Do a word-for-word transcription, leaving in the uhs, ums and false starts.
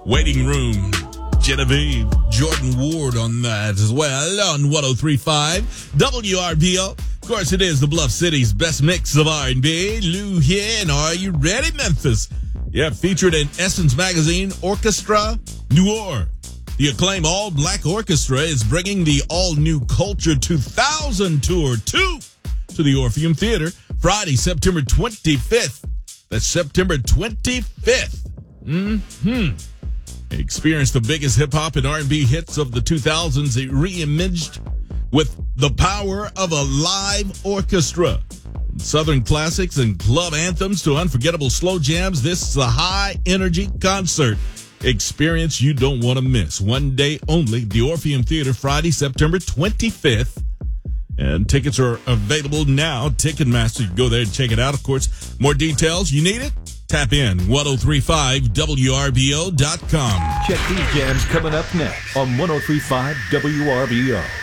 Waiting Room, Genevieve, Jordan Ward on that as well on one oh three point five W R B O. Of course, it is the Bluff City's best mix of R and B. Lou here, and are you ready, Memphis? Yeah, featured in Essence Magazine, Orchestra Noir. The acclaimed all-black orchestra is bringing the all-new Culture two thousand Tour two to the Orpheum Theater Friday, September twenty-fifth. That's September twenty-fifth. Mm-hmm. Experience the biggest hip-hop and R and B hits of the two thousands reimaged with the power of a live orchestra. From Southern classics and club anthems to unforgettable slow jams, this is a high-energy concert experience you don't want to miss. One day only, the Orpheum Theater, Friday, September twenty-fifth. And tickets are available now. Ticketmaster, you can go there and check it out. Of course, more details, you need it? Tap in, ten thirty-five W R B O dot com. Check these jams coming up next on ten thirty-five W R B O.